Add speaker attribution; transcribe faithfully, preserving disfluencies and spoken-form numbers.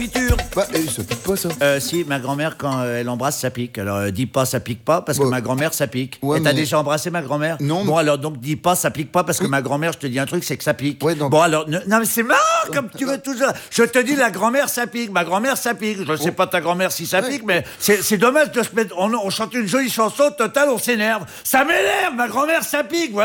Speaker 1: Bah, eh, ça pique pas, ça.
Speaker 2: Euh, si, ma grand-mère, quand euh, elle embrasse, ça pique. Alors, euh, dis pas, ça pique pas, parce que
Speaker 1: Ouais.
Speaker 2: ma grand-mère, ça pique.
Speaker 1: Ouais,
Speaker 2: Et t'as
Speaker 1: mais-
Speaker 2: déjà embrassé ma grand-mère?
Speaker 1: Non,
Speaker 2: Bon,
Speaker 1: mais-
Speaker 2: alors, donc, dis pas, ça pique pas, parce que
Speaker 1: Oui.
Speaker 2: ma grand-mère, je te dis un truc, c'est que ça pique.
Speaker 1: Ouais, donc-
Speaker 2: Bon, alors, ne- non, mais c'est marrant, comme tu veux toujours. Je te dis, la grand-mère, ça pique. Ma grand-mère, ça pique. Je sais pas ta grand-mère si ça
Speaker 1: Ouais.
Speaker 2: pique, mais c'est c'est dommage de se mettre. On, on chante une jolie chanson, total, on s'énerve. Ça m'énerve, ma grand-mère, ça pique. Voilà.